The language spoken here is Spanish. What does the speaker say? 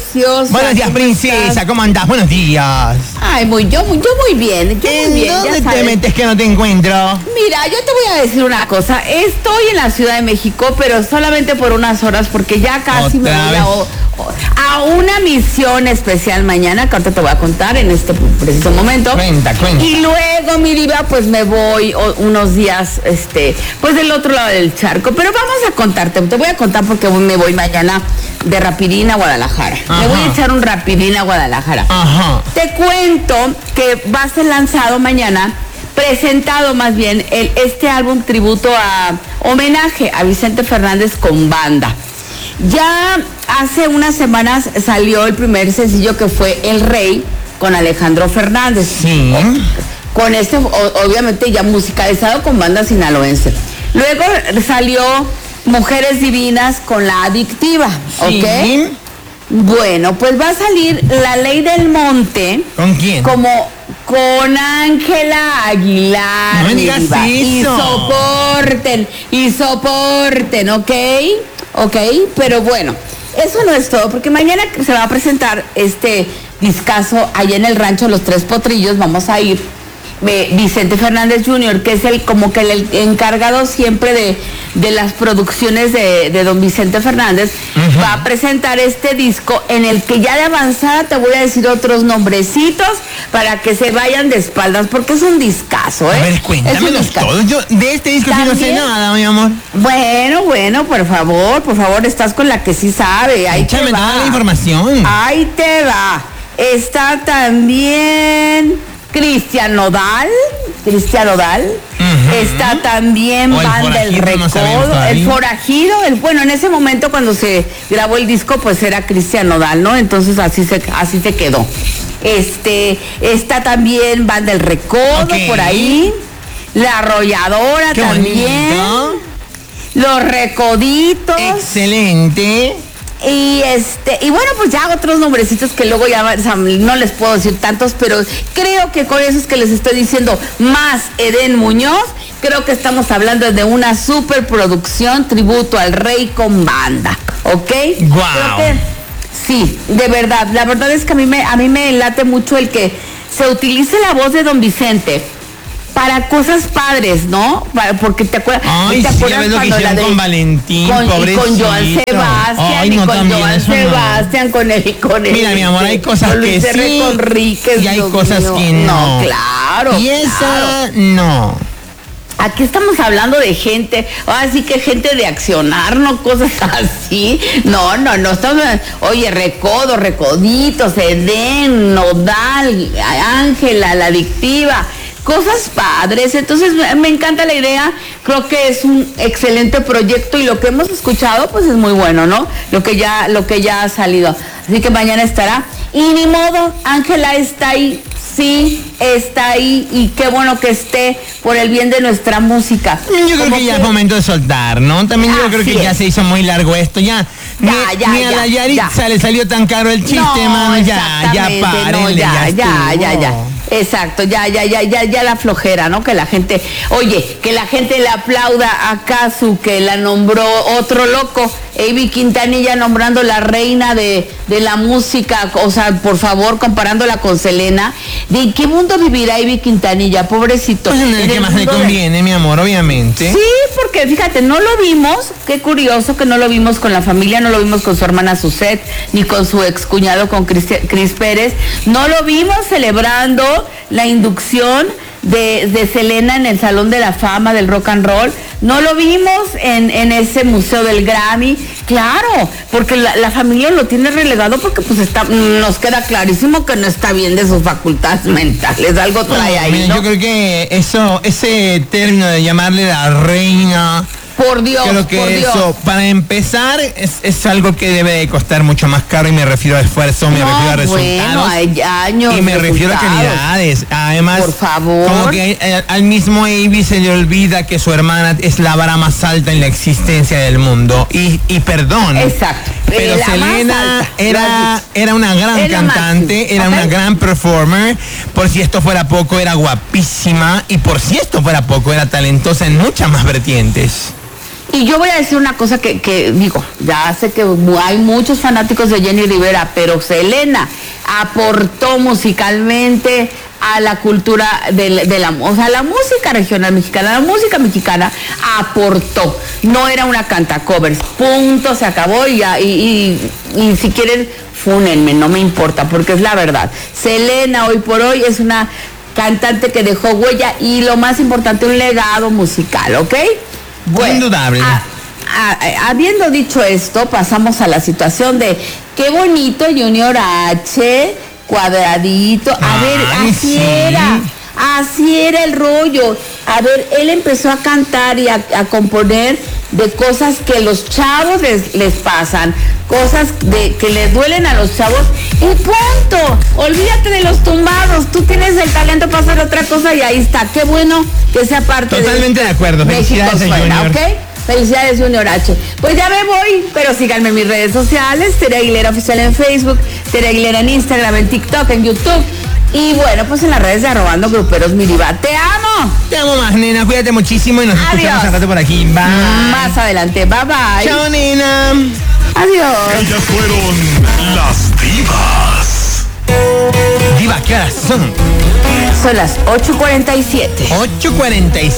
preciosa. Buenos días, princesa. ¿Cómo andás? Buenos días. Ay, yo muy bien. ¿Dónde te metes que no te encuentro? Mira, yo te voy a decir una cosa. Estoy en la Ciudad de México, pero solamente por unas horas, porque ya casi me voy a una misión especial mañana, que ahorita te voy a contar en este preciso momento. Cuenta. Y luego, mi diva, pues me voy unos días, pues del otro lado del charco. Pero vamos a contarte, te voy a contar porque me voy mañana de rapidín a Guadalajara. Ajá. Me voy a echar un rapidín a Guadalajara. Ajá. Te cuento que va a ser lanzado mañana, presentado más bien, este álbum tributo homenaje a Vicente Fernández con banda. Ya hace unas semanas salió el primer sencillo, que fue El Rey, con Alejandro Fernández. Sí. Con obviamente ya musicalizado con banda sinaloense. Luego salió Mujeres Divinas con La Adictiva, Sí. ¿ok? Bueno, pues va a salir La Ley del Monte. ¿Con quién? Con Ángela Aguilar. No me digas diva. eso. Y soporten, ¿ok? Ok, pero bueno, eso no es todo, porque mañana se va a presentar este discazo allá en el rancho Los Tres Potrillos. Vamos a ir Vicente Fernández Jr., que es el encargado siempre de las producciones de don Vicente Fernández. Uh-huh. Va a presentar este disco en el que ya de avanzada te voy a decir otros nombrecitos para que se vayan de espaldas, porque es un discazo, ¿eh? A ver, cuéntamelos todos. Yo de este disco sí no sé nada, mi amor. Bueno, por favor, estás con la que sí sabe. Ahí échame te va toda la información. Ahí te va. Está también Cristian Nodal. Uh-huh. Está también Banda El Recodo, El Forajido. Bueno, en ese momento cuando se grabó el disco, pues era Cristian Nodal, ¿no? Entonces así se quedó. Está también Banda El Recodo, okay, por ahí. La Arrolladora. Qué también. Bonito. Los Recoditos. Excelente. Y bueno, pues ya otros nombrecitos que luego ya, o sea, no les puedo decir tantos, pero creo que con esos que les estoy diciendo, más Edén Muñoz, creo que estamos hablando de una superproducción tributo al Rey con banda, ¿ok? Wow. Creo que sí, de verdad, la verdad es que a mí me late mucho el que se utilice la voz de don Vicente para cosas padres, ¿no? Porque te acuerdas. Ay, ¿te acuerdas sí, cuando la de con Valentín, pobrecito? Con Joan Sebastián. Ay, no, con también, Joan Sebastián, no. con él. Mira, mi amor, hay cosas que sí Conríquez, y hay cosas que no. No, claro. Y esa no. Aquí estamos hablando de gente, así que gente de accionar, no cosas así. No, estamos, oye, Recodo, Recoditos, Edén, Nodal, Ángela, La Adictiva, cosas padres. Entonces me encanta la idea, creo que es un excelente proyecto y lo que hemos escuchado pues es muy bueno, ¿no? Lo que ya ha salido. Así que mañana estará. Y ni modo, Ángela está ahí. Sí, está ahí y qué bueno que esté por el bien de nuestra música. Yo creo que ya es momento de soltar, ¿no? También yo creo que ya se hizo muy largo esto, ya. Ni a la Yaritza le salió tan caro el chiste, mano, ya párenle, ya. Exacto, ya la flojera, ¿no? Que la gente le aplauda a Casu, que la nombró otro loco, Ivy Quintanilla nombrando la reina de la música, o sea, por favor, comparándola con Selena. ¿De qué mundo vivirá Ivy Quintanilla? Pobrecito. Pues en el que más le conviene, mi amor, obviamente. Sí, porque fíjate, no lo vimos, qué curioso que no lo vimos con la familia, no lo vimos con su hermana Suzette, ni con su excuñado, con Cris Pérez, no lo vimos celebrando la inducción de Selena en el Salón de la Fama del Rock and Roll, no lo vimos en ese museo del Grammy, claro, porque la familia lo tiene relegado porque pues nos queda clarísimo que no está bien de sus facultades mentales, algo trae ahí, mira, ¿no? Yo creo que ese término de llamarle la reina, por Dios, creo que eso, para empezar, es algo que debe de costar mucho más caro, y me refiero a esfuerzo, me refiero a resultados. Hay años y me refiero a calidades. Además, por favor, como que al mismo Ivy se le olvida que su hermana es la vara más alta en la existencia del mundo. Y perdón. Exacto. Pero Selena era una gran cantante, era una gran performer. Por si esto fuera poco, era guapísima. Y por si esto fuera poco, era talentosa en muchas más vertientes. Y yo voy a decir una cosa que digo, ya sé que hay muchos fanáticos de Jenny Rivera, pero Selena aportó musicalmente a la cultura o sea, la música regional mexicana, la música mexicana aportó. No era una cantacovers, punto, se acabó y si quieren, fúnenme, no me importa, porque es la verdad. Selena hoy por hoy es una cantante que dejó huella y lo más importante, un legado musical, ¿ok? Bueno, indudable. Habiendo dicho esto, pasamos a la situación de qué bonito Junior H, cuadradito. A ver, así era el rollo. A ver, él empezó a cantar y a componer de cosas que los chavos les pasan, cosas que les duelen a los chavos y punto. Olvídate de los tumbados, tú tienes el talento para hacer otra cosa y ahí está. Qué bueno que sea parte Totalmente de acuerdo. Felicidades, Junior. ¿Okay? Felicidades, Junior H. Pues ya me voy, pero síganme en mis redes sociales, Tere Aguilera Oficial en Facebook, Tere Aguilera en Instagram, en TikTok, en YouTube. Y bueno, pues en las redes de Arrobando Gruperos Miriba. ¡Te amo! Te amo más, nena. Cuídate muchísimo y nos escuchamos al rato por aquí. Bye. Más adelante. Bye, bye. Chao, nena. Adiós. Ellas fueron las divas. Diva, ¿qué horas son? Son las 8:47. 8:47.